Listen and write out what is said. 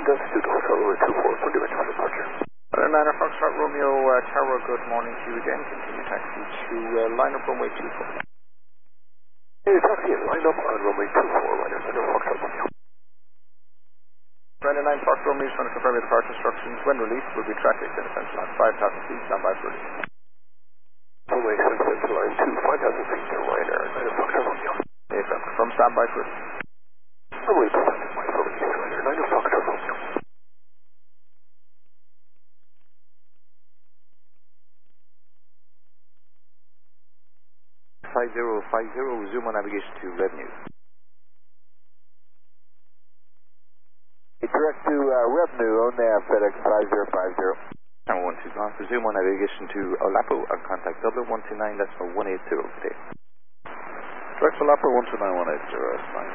Altitude Hotel Romeo 24, for departure departure. 9 Foxtrot Romeo Tower, good morning to you again. Continue taxi to line up runway 24. Hey, taxi in, line up on runway 24, line up under Foxtrot Romeo. Runway 9 Fox Romeo, just want to confirm your departure instructions. When released, will be traffic in essential line 5,000 feet, stand by for release. Runway 7 line 2, 5,000 feet, Ryanair, line up Foxtrot Romeo. AFM, confirm standby for release. Runway 7 for release, Ryanair, line up Foxtrot Romeo. 5050, zoom on navigation to revenue. Direct to revenue on nav FedEx 5050. Tower 129, zoom on navigation to Olapo and contact Dublin 129.180 today. Direct to Olapo 129.180, that's fine.